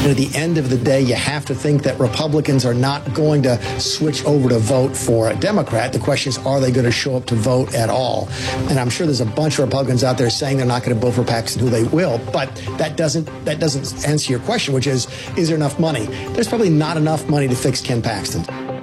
And at the end of the day, you have to think that Republicans are not going to switch over to vote for a Democrat. The question is, are they going to show up to vote at all? And I'm sure there's a bunch of Republicans out there saying they're not going to vote for Paxton, who they will. But that doesn't answer your question, which is there enough money? There's probably not enough money to fix Ken Paxton.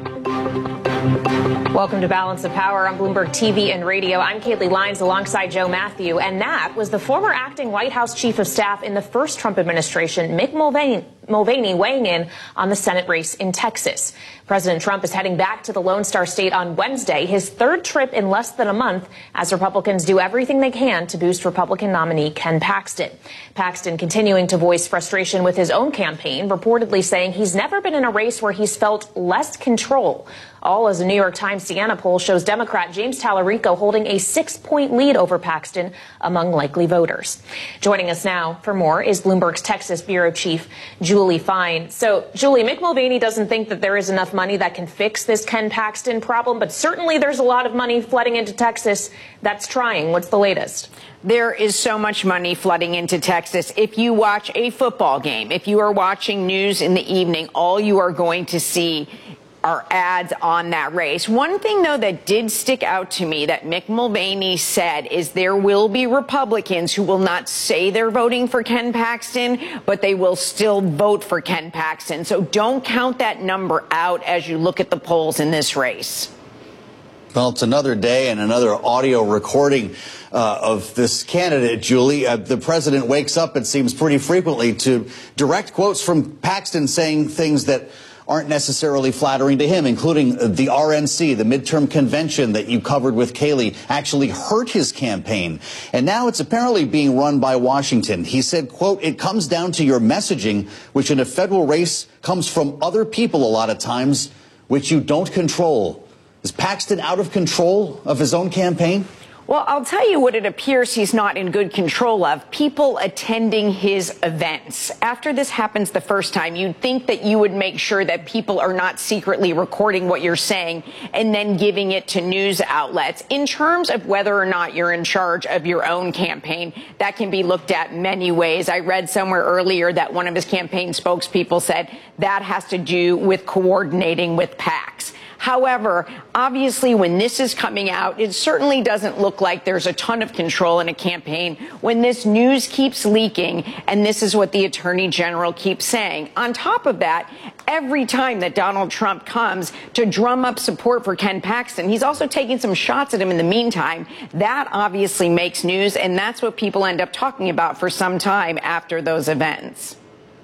Welcome to Balance of Power on Bloomberg TV and Radio. I'm Kaylee Lyons alongside Joe Matthew, and that was the former acting White House chief of staff in the first Trump administration, Mick Mulvaney, weighing in on the Senate race in Texas. President Trump is heading back to the Lone Star State on Wednesday, his third trip in less than a month, as Republicans do everything they can to boost Republican nominee Ken Paxton. Paxton continuing to voice frustration with his own campaign, reportedly saying he's never been in a race where he's felt less control. All as a New York Times Siena poll shows Democrat James Tallarico holding a 6-point lead over Paxton among likely voters. Joining us now for more is Bloomberg's Texas bureau chief, Julie Fine. So, Julie, Mick Mulvaney doesn't think that there is enough money that can fix this Ken Paxton problem, but certainly there's a lot of money flooding into Texas that's trying. What's the latest? There is so much money flooding into Texas. If you watch a football game, if you are watching news in the evening, all you are going to see are ads on that race. One thing, though, that did stick out to me that Mick Mulvaney said is there will be Republicans who will not say they're voting for Ken Paxton, but they will still vote for Ken Paxton. So don't count that number out as you look at the polls in this race. Well, it's another day and another audio recording of this candidate, Julie. The president wakes up, it seems pretty frequently, to direct quotes from Paxton saying things that aren't necessarily flattering to him, including the RNC, the midterm convention that you covered with Kaylee, actually hurt his campaign. And now it's apparently being run by Washington. He said, quote, "It comes down to your messaging, which in a federal race comes from other people a lot of times, which you don't control." Is Paxton out of control of his own campaign? Well, I'll tell you what it appears he's not in good control of. People attending his events. After this happens the first time, you'd think that you would make sure that people are not secretly recording what you're saying and then giving it to news outlets. In terms of whether or not you're in charge of your own campaign, that can be looked at many ways. I read somewhere earlier that one of his campaign spokespeople said that has to do with coordinating with PACs. However, obviously, when this is coming out, it certainly doesn't look like there's a ton of control in a campaign when this news keeps leaking, and this is what the Attorney General keeps saying. On top of that, every time that Donald Trump comes to drum up support for Ken Paxton, he's also taking some shots at him in the meantime. That obviously makes news, and that's what people end up talking about for some time after those events.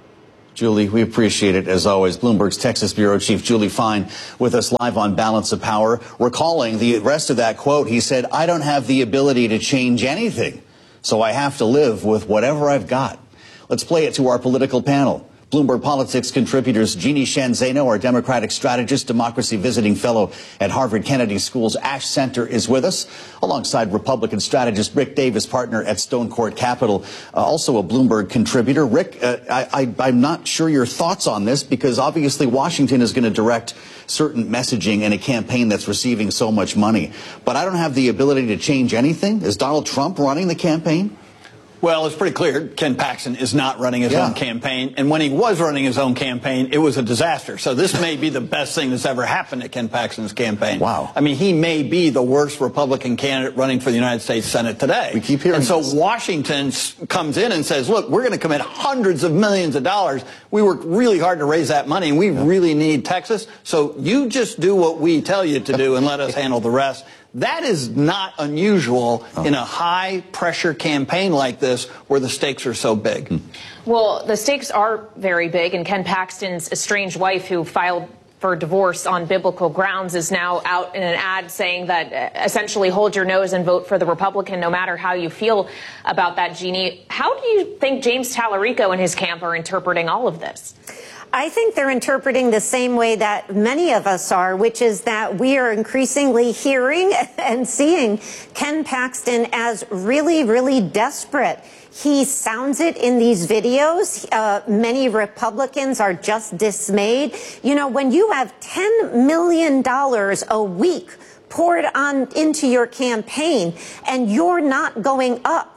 Julie, we appreciate it, as always. Bloomberg's Texas bureau chief, Julie Fine, with us live on Balance of Power. Recalling the rest of that quote, he said, "I don't have the ability to change anything, so I have to live with whatever I've got." Let's play it to our political panel. Bloomberg Politics contributors Jeannie Sheehan Zaino, our Democratic strategist, democracy visiting fellow at Harvard Kennedy School's Ash Center, is with us, alongside Republican strategist Rick Davis, partner at Stone Court Capital, also a Bloomberg contributor. Rick, I'm not sure your thoughts on this, because obviously Washington is going to direct certain messaging in a campaign that's receiving so much money. But I don't have the ability to change anything. Is Donald Trump running the campaign? Well, it's pretty clear Ken Paxton is not running his own campaign. And when he was running his own campaign, it was a disaster. So this may be the best thing that's ever happened to Ken Paxton's campaign. Wow. I mean, he may be the worst Republican candidate running for the United States Senate today. We keep hearing And so this. Washington comes in and says, look, we're going to commit hundreds of millions of dollars. We worked really hard to raise that money, and we really need Texas. So you just do what we tell you to do and let us handle the rest. That is not unusual in a high-pressure campaign like this where the stakes are so big. Well, the stakes are very big, and Ken Paxton's estranged wife, who filed for divorce on biblical grounds, is now out in an ad saying that essentially hold your nose and vote for the Republican no matter how you feel about that, Jeannie. How do you think James Tallarico and his camp are interpreting all of this? I think they're interpreting the same way that many of us are, which is that we are increasingly hearing and seeing Ken Paxton as really, really desperate. He sounds it in these videos. Many Republicans are just dismayed. You know, when you have $10 million a week poured on into your campaign and you're not going up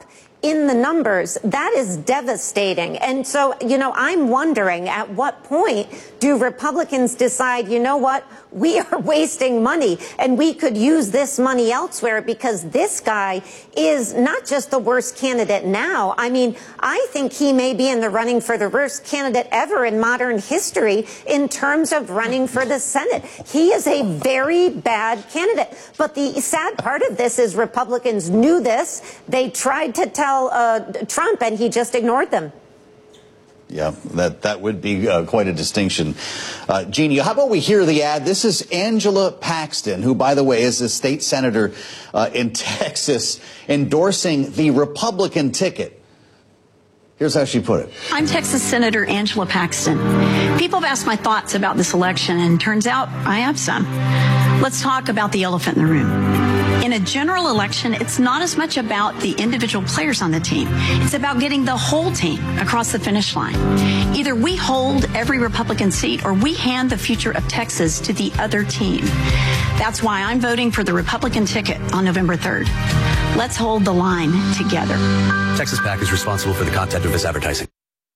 in the numbers, that is devastating. And so, you know, I'm wondering at what point do Republicans decide, you know what, we are wasting money and we could use this money elsewhere, because this guy is not just the worst candidate now. I mean, I think he may be in the running for the worst candidate ever in modern history in terms of running for the Senate. He is a very bad candidate. But the sad part of this is Republicans knew this. They tried to tell Trump, and he just ignored them. Yeah, that would be quite a distinction. Jeannie, how about we hear the ad? This is Angela Paxton, who, by the way, is a state senator in Texas, endorsing the Republican ticket. Here's how she put it. I'm Texas Senator Angela Paxton. People have asked my thoughts about this election, and turns out I have some. Let's talk about the elephant in the room. In a general election, it's not as much about the individual players on the team. It's about getting the whole team across the finish line. Either we hold every Republican seat or we hand the future of Texas to the other team. That's why I'm voting for the Republican ticket on November 3rd. Let's hold the line together. Texas PAC is responsible for the content of this advertising.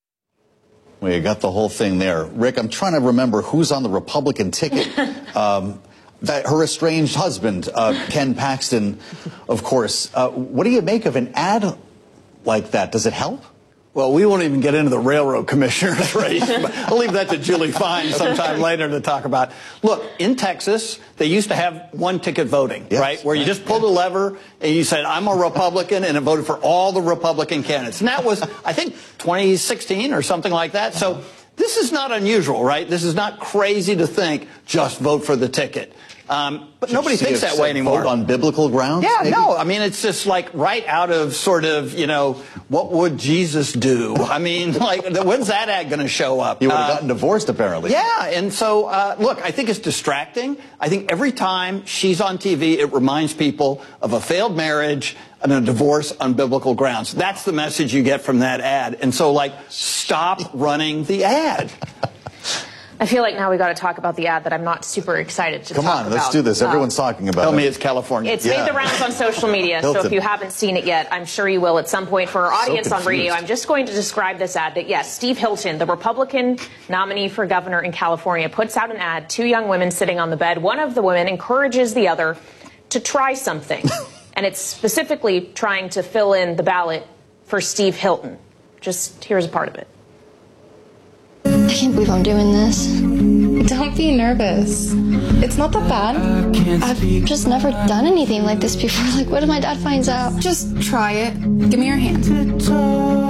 Well, you got the whole thing there. Rick, I'm trying to remember who's on the Republican ticket. That her estranged husband, Ken Paxton, of course. What do you make of an ad like that? Does it help? Well, we won't even get into the railroad commissioner's race. I'll leave that to Julie Fine sometime later to talk about. Look, in Texas, they used to have one-ticket voting, yes, right? Where you just pulled a lever and you said, I'm a Republican, and it voted for all the Republican candidates. And that was, I think, 2016 or something like that. So this is not unusual, right? This is not crazy to think, just vote for the ticket. But nobody thinks that way anymore. Vote on biblical grounds? Yeah, maybe? no. I mean, it's just like right out of sort of, you know, what would Jesus do? I mean, like, when's that ad going to show up? You would have gotten divorced, apparently. Yeah, and so, look, I think it's distracting. I think every time she's on TV, it reminds people of a failed marriage and a divorce on biblical grounds. That's the message you get from that ad. And so, like, stop running the ad. I feel like now we got to talk about the ad that I'm not super excited to talk about. Come on, let's do this. Everyone's talking about it. Tell me it's California. It's made the rounds on social media, so if you haven't seen it yet, I'm sure you will at some point. For our audience on radio, I'm just going to describe this ad that, yes, Steve Hilton, the Republican nominee for governor in California, puts out an ad, two young women sitting on the bed. One of the women encourages the other to try something, and it's specifically trying to fill in the ballot for Steve Hilton. Just here's a part of it. I can't believe I'm doing this. Don't be nervous. It's not that bad. I've just never done anything like this before. Like, what if my dad finds out? Just try it. Give me your hand.